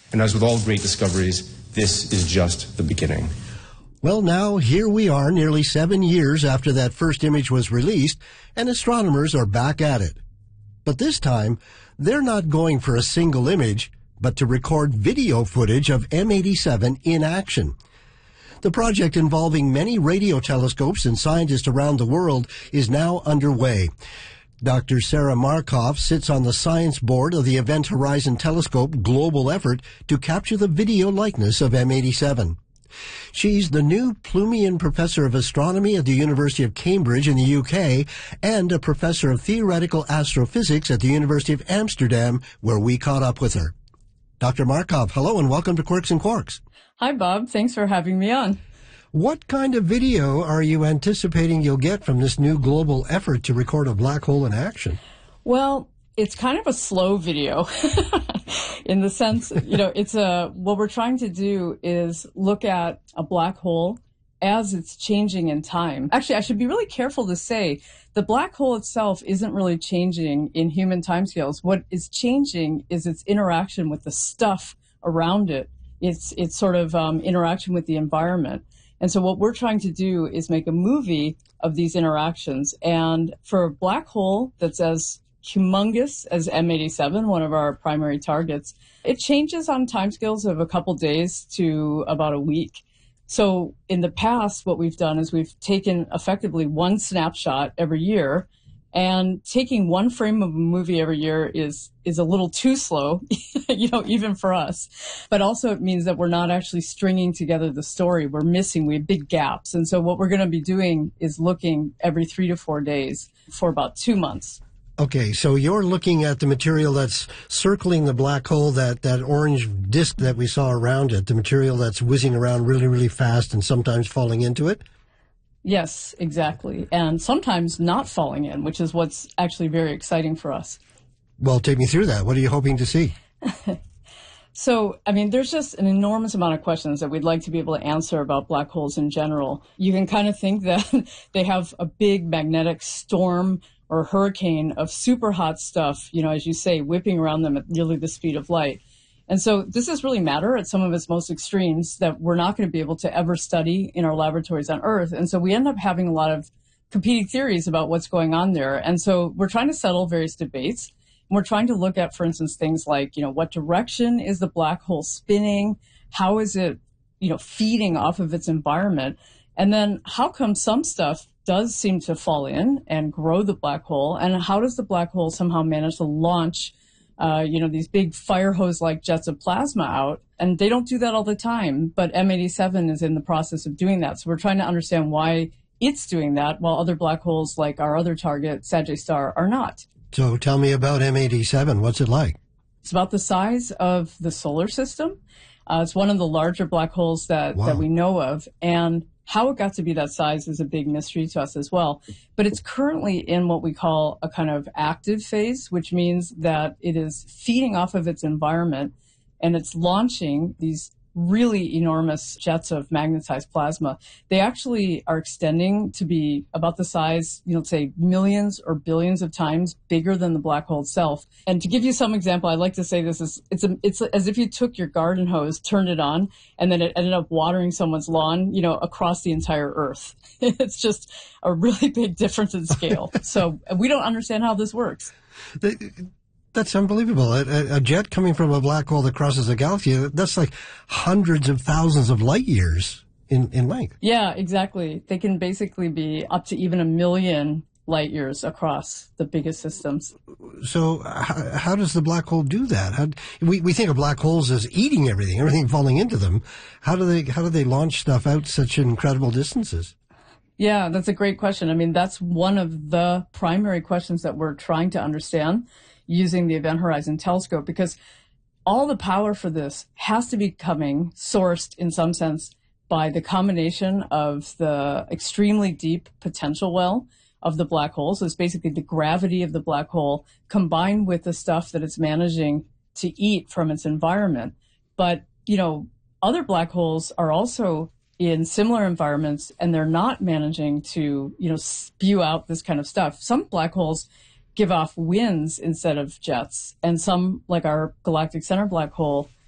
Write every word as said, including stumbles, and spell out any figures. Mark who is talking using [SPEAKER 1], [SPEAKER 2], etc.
[SPEAKER 1] And as with all great discoveries, this is just the beginning.
[SPEAKER 2] Well, now here we are nearly seven years after that first image was released, and astronomers are back at it. But this time, they're not going for a single image, but to record video footage of M eighty-seven in action. The project, involving many radio telescopes and scientists around the world, is now underway. Doctor Sarah Markov sits on the science board of the Event Horizon Telescope global effort to capture the video likeness of M eighty-seven. She's the new Plumian Professor of Astronomy at the University of Cambridge in the U K and a Professor of Theoretical Astrophysics at the University of Amsterdam, where we caught up with her. Doctor Markov, hello and welcome to Quirks and Quarks.
[SPEAKER 3] Hi, Bob. Thanks for having me on.
[SPEAKER 2] What kind of video are you anticipating you'll get from this new global effort to record a black hole in action?
[SPEAKER 3] Well, it's kind of a slow video in the sense, you know, it's a, what we're trying to do is look at a black hole as it's changing in time. Actually, I should be really careful to say the black hole itself isn't really changing in human timescales. What is changing is its interaction with the stuff around it. It's, it's sort of um, interaction with the environment. And so what we're trying to do is make a movie of these interactions. And for a black hole that's as humongous as M eighty-seven, one of our primary targets, it changes on timescales of a couple days to about a week. So in the past, what we've done is we've taken effectively one snapshot every year, and taking one frame of a movie every year is is a little too slow, you know, even for us. But also it means that we're not actually stringing together the story. We're missing, we have big gaps. And so what we're going to be doing is looking every three to four days for about two months.
[SPEAKER 2] Okay, so you're looking at the material that's circling the black hole, that, that orange disk that we saw around it, the material that's whizzing around really, really fast and sometimes falling into it?
[SPEAKER 3] Yes, exactly. And sometimes not falling in, which is what's actually very exciting for us.
[SPEAKER 2] Well, take me through that. What are you hoping to see?
[SPEAKER 3] So, I mean, there's just an enormous amount of questions that we'd like to be able to answer about black holes in general. You can kind of think that they have a big magnetic storm or hurricane of super hot stuff, you know, as you say, whipping around them at nearly the speed of light. And so this is really matter at some of its most extremes that we're not going to be able to ever study in our laboratories on Earth. And so we end up having a lot of competing theories about what's going on there. And so we're trying to settle various debates. And we're trying to look at, for instance, things like, you know, what direction is the black hole spinning? How is it, you know, feeding off of its environment? And then how come some stuff does seem to fall in and grow the black hole? And how does the black hole somehow manage to launch Uh, you know, these big fire hose-like jets of plasma out? And they don't do that all the time, but M eighty-seven is in the process of doing that. So we're trying to understand why it's doing that while other black holes like our other target, Sagittarius, are not.
[SPEAKER 2] So tell me about M eighty-seven. What's it like?
[SPEAKER 3] It's about the size of the solar system. Uh, it's one of the larger black holes that,
[SPEAKER 2] Wow.
[SPEAKER 3] that we know of. And how it got to be that size is a big mystery to us as well. But it's currently in what we call a kind of active phase, which means that it is feeding off of its environment and it's launching these really enormous jets of magnetized plasma. They actually are extending to be about the size, you know, say millions or billions of times bigger than the black hole itself. And to give you some example, I like to say this is, it's a, it's as if you took your garden hose, turned it on, and then it ended up watering someone's lawn, you know, across the entire Earth. It's just a really big difference in scale. So we don't understand how this works.
[SPEAKER 2] The, That's unbelievable. A, a jet coming from a black hole that crosses a galaxy, that's like hundreds of thousands of light years in, in length.
[SPEAKER 3] Yeah, exactly. They can basically be up to even a million light years across the biggest systems.
[SPEAKER 2] So how, how does the black hole do that? How, we, we think of black holes as eating everything, everything falling into them. How do they, how do they launch stuff out such incredible distances?
[SPEAKER 3] Yeah, that's a great question. I mean, that's one of the primary questions that we're trying to understand using the Event Horizon Telescope, because all the power for this has to be coming sourced in some sense by the combination of the extremely deep potential well of the black hole. So it's basically the gravity of the black hole combined with the stuff that it's managing to eat from its environment. But, you know, other black holes are also in similar environments and they're not managing to, you know, spew out this kind of stuff. Some black holes give off winds instead of jets. And some, like our galactic center black hole,